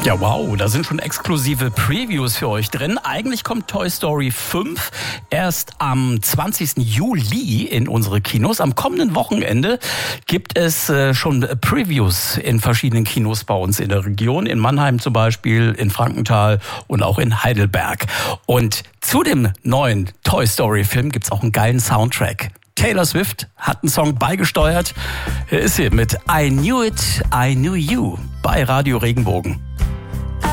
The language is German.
Ja, wow, da sind schon exklusive Previews für euch drin. Eigentlich kommt Toy Story 5 erst am 20. Juli in unsere Kinos. Am kommenden Wochenende gibt es schon Previews in verschiedenen Kinos bei uns in der Region. In Mannheim zum Beispiel, in Frankenthal und auch in Heidelberg. Und zu dem neuen Toy Story Film gibt's auch einen geilen Soundtrack. Taylor Swift hat einen Song beigesteuert. Hier ist sie mit I Knew It, I Knew You bei Radio Regenbogen.